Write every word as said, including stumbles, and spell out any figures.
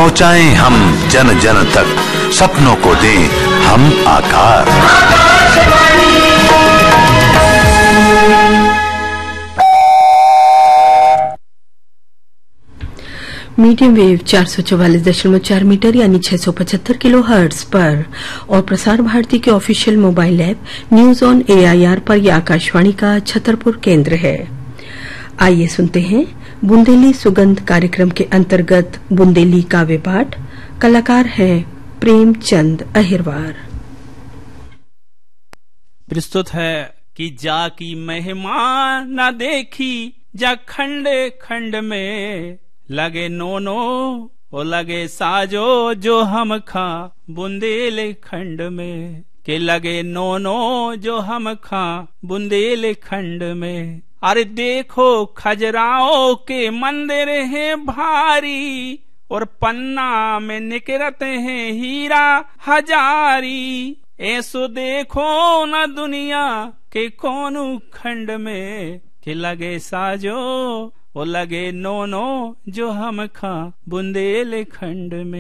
पहुंचाएं हम जन जन तक, सपनों को दें हम आकार। मीडियम वेव चार सौ चौवालीस दशमलव चार मीटर यानी छह सौ पचहत्तर किलो हर्ट्ज पर और प्रसार भारती के official mobile app news on AIR पर यह आकाशवाणी का छतरपुर केंद्र है। आइए सुनते हैं बुंदेली सुगंध कार्यक्रम के अंतर्गत बुंदेली काव्य पाठ। कलाकार हैं प्रेमचंद अहिरवार। प्रस्तुत है कि जा की महिमा न देखी जा खंडे खंड में, लगे नोनो ओ लगे साजो जो हम खा बुंदेले खंड में, के लगे नोनो जो हम खा बुंदेले खंड में। अरे देखो खजराओं के मंदिर हैं भारी, और पन्ना में निकरते हैं हीरा हजारी। ऐसो देखो न दुनिया के कोनू खंड में, के लगे साजो ओ लगे नोनो जो हम खा बुंदेले खंड में।